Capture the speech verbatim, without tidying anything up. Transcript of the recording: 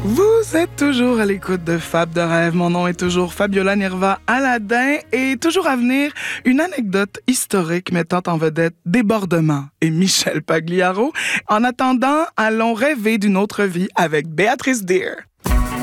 Vous êtes toujours à l'écoute de Fab de rêve. Mon nom est toujours Fabiola Nirva Aladin et toujours à venir, une anecdote historique mettant en vedette Débordement et Michel Pagliaro. En attendant, allons rêver d'une autre vie avec Béatrice Deer.